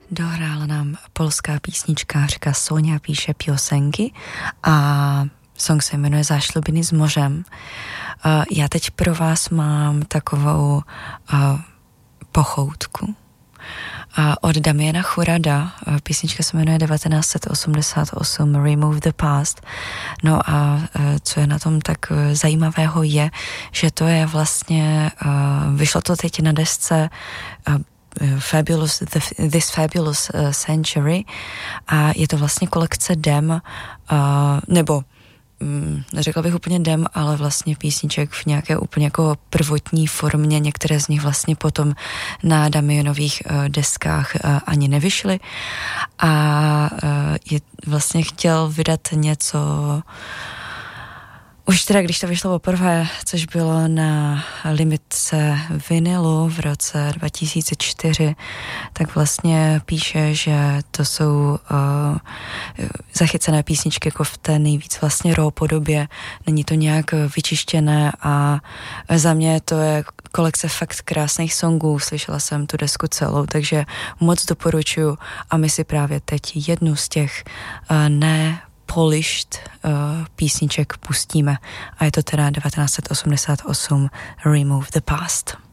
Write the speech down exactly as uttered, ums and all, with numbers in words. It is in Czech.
Dohrála nám polská písničkářka Sonia Píše piosenky a song se jmenuje Zášlubiny s mořem. Já teď pro vás mám takovou pochoutku od Damiana Churada. Písnička se jmenuje devatenáct set osmdesát osm Remove the Past. No a co je na tom tak zajímavého je, že to je vlastně, vyšlo to teď na desce Fabulous, the, This Fabulous uh, Century a je to vlastně kolekce dem, uh, nebo um, neřekla bych úplně dem, ale vlastně písniček v nějaké úplně jako prvotní formě, některé z nich vlastně potom na Damianových uh, deskách uh, ani nevyšly a uh, je vlastně chtěl vydat něco. Už teda, když to vyšlo poprvé, což bylo na limitce vinylu v roce dva tisíce čtyři, tak vlastně píše, že to jsou uh, zachycené písničky jako v té nejvíc vlastně raw podobě. Není to nějak vyčištěné a za mě to je kolekce fakt krásných songů. Slyšela jsem tu desku celou, takže moc doporučuju a my si právě teď jednu z těch uh, ne polished uh, písniček pustíme a je to teda devatenáct set osmdesát osm Remove the Past.